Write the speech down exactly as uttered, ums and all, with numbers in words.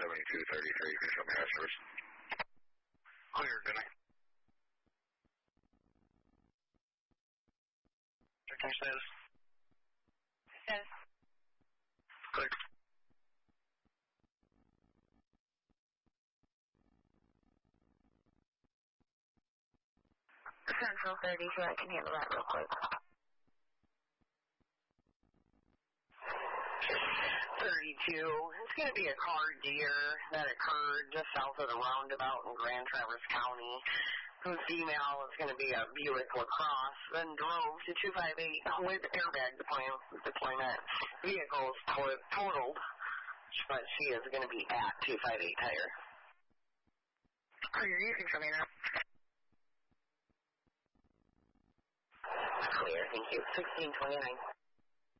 seventy-two thirty-three. You can show me that service. Clear, good night. Checking status. Status. Clear. Central thirty-two, I can handle that real quick. thirty-two. It's going to be a car deer that occurred just south of the roundabout in Grand Traverse County, whose female is going to be a Buick LaCrosse, then drove to two five eight with airbag deployment. deployment. Vehicle is to- totaled, but she is going to be at two five eight Tire. Clear, you can show me that. Clear, thank you. sixteen twenty-nine.